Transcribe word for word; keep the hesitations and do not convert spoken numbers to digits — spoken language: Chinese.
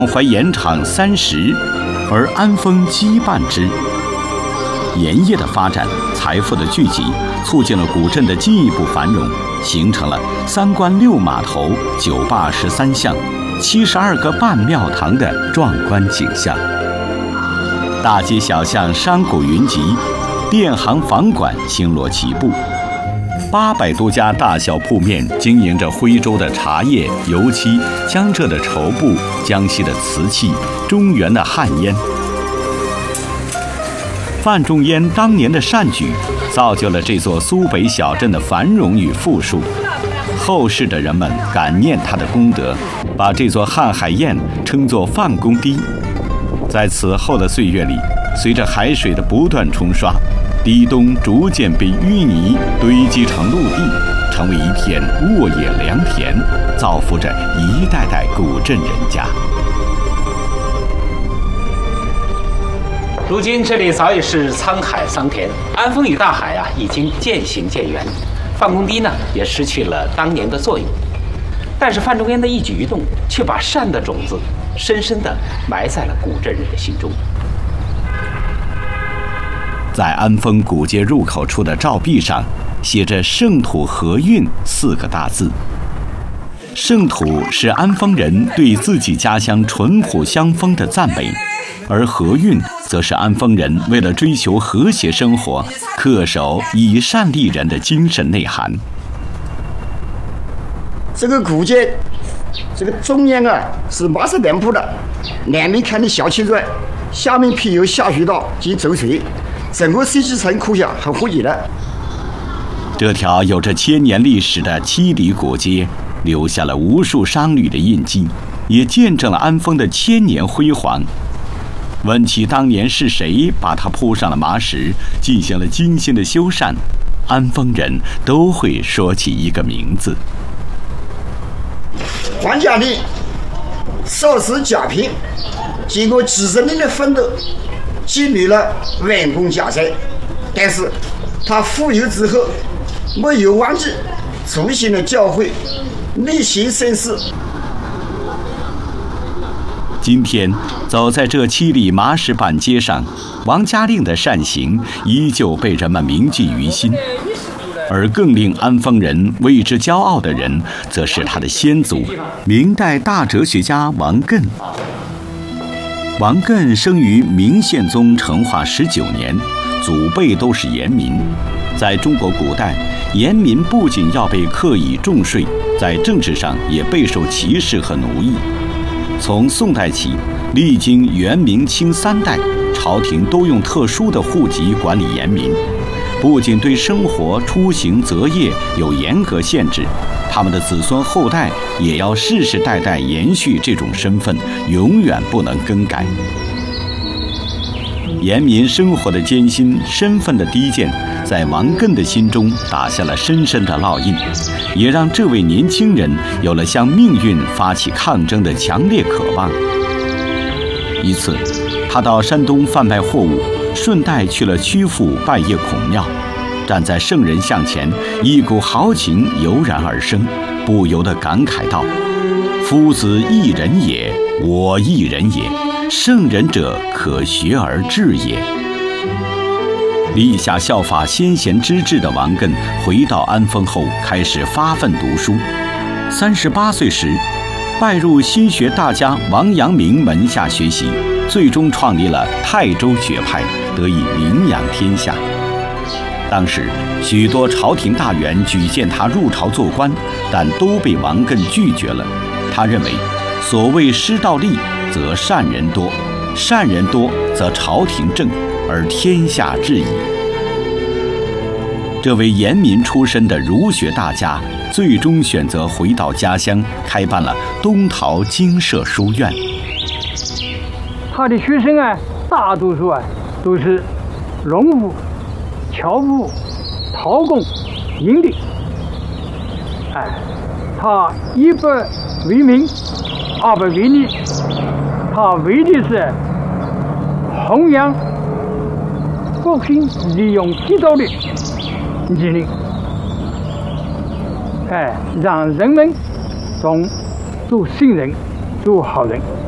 怀盐场三十，而安丰羁绊之。盐业的发展、财富的聚集，促进了古镇的进一步繁荣，形成了三关六码头、九坝十三巷、七十二个半庙堂的壮观景象。大街小巷商贾云集，店行坊馆星罗棋布。八百多家大小铺面经营着徽州的茶叶、油漆、江浙的绸布、江西的瓷器、中原的旱烟。范仲淹当年的善举，造就了这座苏北小镇的繁荣与富庶。后世的人们感念他的功德，把这座瀚海堰称作范公堤。在此后的岁月里，随着海水的不断冲刷，堤东逐渐被淤泥堆积成陆地，成为一片沃野良田，造福着一代代古镇人家。 如今这里早已是沧海桑田，安丰与大海啊已经渐行渐远，范公堤呢也失去了当年的作用。但是范仲淹的一举一动，却把善的种子深深地埋在了古镇人的心中。 在安丰古街入口处的照壁上，写着“圣土和运”四个大字。圣土是安丰人对自己家乡淳朴乡风的赞美，而和运则是安丰人为了追求和谐生活，恪守以善立人的精神内涵。 这个古街，这个中央啊是马式店铺的，南面看的小青砖，下面辟有下水道及走水，整个设计成可想很合理的。 这条有着千年历史的七里古街，留下了无数商旅的印记，也见证了安丰的千年辉煌。问起当年是谁把它铺上了麻石，进行了精心的修缮，安丰人都会说起一个名字： 黄家令少时甲平，经过几十年的奋斗，建立了完工家宅。但是他富有之后，没有忘记祖先的教诲，内心深思。 今天走在这七里麻石板街上，王家令的善行依旧被人们铭记于心。而更令安丰人为之骄傲的人，则是他的先祖，明代大哲学家王艮。王艮生于明宪宗成化十九年，祖辈都是盐民。在中国古代，盐民不仅要被课以重税，在政治上也备受歧视和奴役。从宋代起，历经元、明、清三代，朝廷都用特殊的户籍管理盐民。不仅对生活、出行、择业有严格限制，他们的子孙后代也要世世代代延续这种身份，永远不能更改。盐民生活的艰辛、身份的低贱，在王艮的心中打下了深深的烙印，也让这位年轻人有了向命运发起抗争的强烈渴望。一次，他到山东贩卖货物，顺带去了曲阜拜谒孔庙，站在圣人像前，一股豪情油然而生，不由得感慨道：“夫子一人也，我一人也，圣人者可学而至也。”立下效法先贤之志的王艮回到安丰后，开始发奋读书。三十八岁时，拜入心学大家王阳明门下学习，最终创立了泰州学派，得以名扬天下。当时许多朝廷大员举荐他入朝做官，但都被王艮拒绝了。他认为，所谓师道立，则善人多，善人多则朝廷正，而天下治矣。这位盐民出身的儒学大家，最终选择回到家乡，开办了东陶精舍书院。 他的学生啊，大多数啊都是农户、樵夫、陶工、营吏。哎，他一不为民，二不为利，他为的是弘扬国心，利用地道的理念，哎，让人们从做圣人、做好人。